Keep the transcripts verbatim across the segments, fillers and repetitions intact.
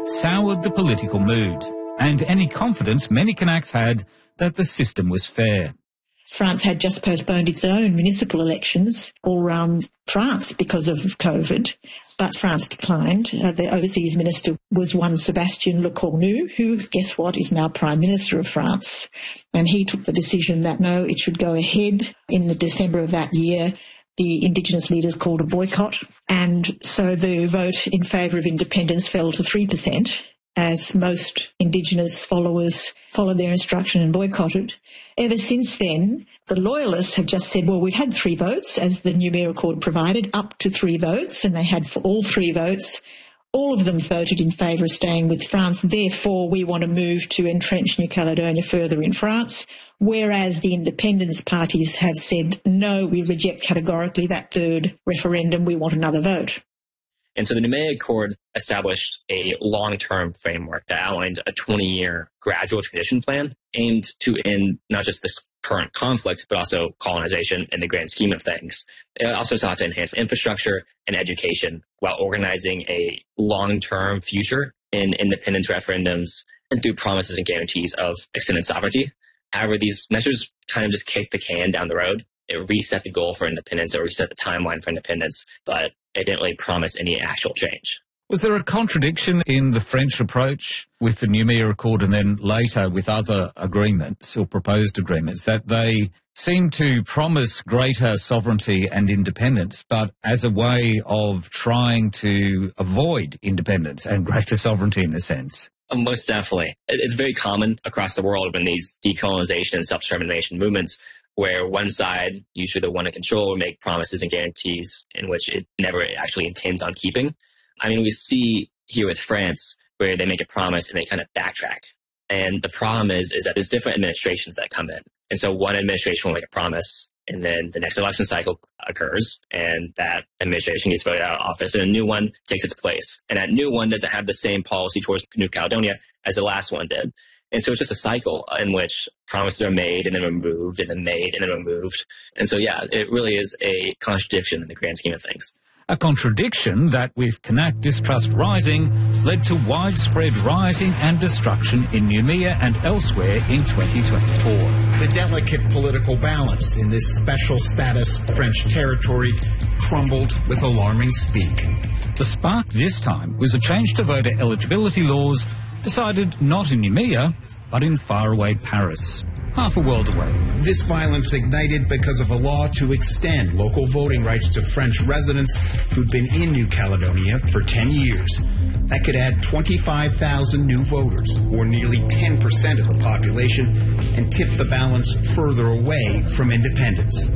soured the political mood and any confidence many Kanaks had that the system was fair. France had just postponed its own municipal elections all around France because of COVID, but France declined. Uh, the overseas minister was one Sébastien Lecornu, who, guess what, is now Prime Minister of France. And he took the decision that, no, it should go ahead. In the December of that year, the Indigenous leaders called a boycott, and so the vote in favour of independence fell to three percent, as most Indigenous followers followed their instruction and boycotted. Ever since then, the Loyalists have just said, well, we've had three votes, as the Noumea Accord provided, up to three votes, and they had for all three votes. All of them voted in favour of staying with France. Therefore, we want to move to entrench New Caledonia further in France, whereas the independence parties have said, no, we reject categorically that third referendum. We want another vote. And so the Noumea Accord established a long-term framework that outlined a twenty-year gradual transition plan aimed to end not just this current conflict, but also colonization in the grand scheme of things. It also sought to enhance infrastructure and education while organizing a long-term future in independence referendums and through promises and guarantees of extended sovereignty. However, these measures kind of just kicked the can down the road. It reset the goal for independence, or reset the timeline for independence, but it didn't really promise any actual change. Was there a contradiction in the French approach with the Noumea Accord and then later with other agreements or proposed agreements, that they seemed to promise greater sovereignty and independence, but as a way of trying to avoid independence and greater sovereignty in a sense? Most definitely. It's very common across the world in these decolonization and self-determination movements where one side, usually the one in control, will make promises and guarantees in which it never actually intends on keeping. I mean, we see here with France where they make a promise and they kind of backtrack. And the problem is, is that there's different administrations that come in. And so one administration will make a promise, and then the next election cycle occurs, and that administration gets voted out of office, and a new one takes its place. And that new one doesn't have the same policy towards New Caledonia as the last one did. And so it's just a cycle in which promises are made and then removed and then made and then removed. And so, yeah, it really is a contradiction in the grand scheme of things. A contradiction that, with Kanak distrust rising, led to widespread rioting and destruction in Noumea and elsewhere in twenty twenty-four. The delicate political balance in this special status French territory crumbled with alarming speed. The spark this time was a change to voter eligibility laws decided not in Noumea, but in faraway Paris, half a world away. This violence ignited because of a law to extend local voting rights to French residents who'd been in New Caledonia for ten years. That could add twenty-five thousand new voters, or nearly ten percent of the population, and tip the balance further away from independence.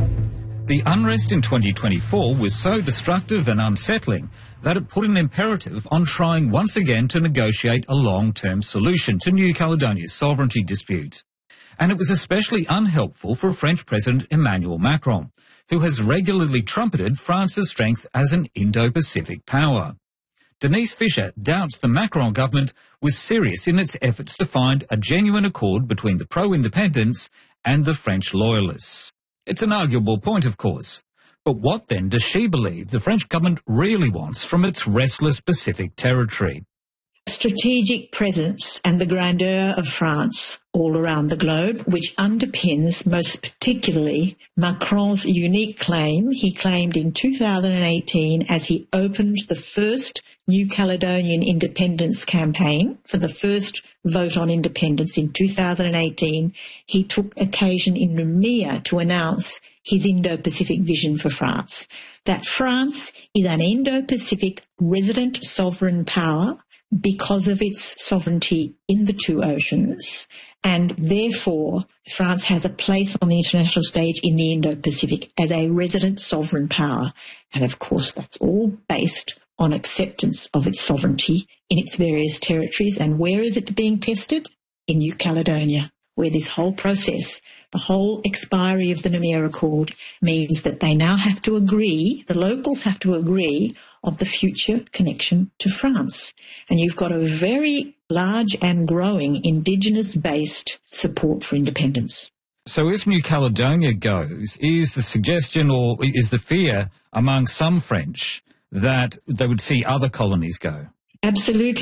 The unrest in twenty twenty-four was so destructive and unsettling that it put an imperative on trying once again to negotiate a long-term solution to New Caledonia's sovereignty dispute. And it was especially unhelpful for French President Emmanuel Macron, who has regularly trumpeted France's strength as an Indo-Pacific power. Denise Fisher doubts the Macron government was serious in its efforts to find a genuine accord between the pro-independence and the French loyalists. It's an arguable point, of course. But what then does she believe the French government really wants from its restless Pacific territory? Strategic presence and the grandeur of France all around the globe, which underpins most particularly Macron's unique claim he claimed in two thousand eighteen as he opened the first New Caledonian independence campaign for the first vote on independence in two thousand eighteen. He took occasion in Noumea to announce his Indo-Pacific vision for France, that France is an Indo-Pacific resident sovereign power because of its sovereignty in the two oceans, and therefore France has a place on the international stage in the Indo-Pacific as a resident sovereign power. And of course that's all based on acceptance of its sovereignty in its various territories. And where is it being tested? In New Caledonia, where this whole process, the whole expiry of the Noumea Accord, means that they now have to agree, the locals have to agree of the future connection to France. And you've got a very large and growing Indigenous-based support for independence. So if New Caledonia goes, is the suggestion or is the fear among some French that they would see other colonies go? Absolutely.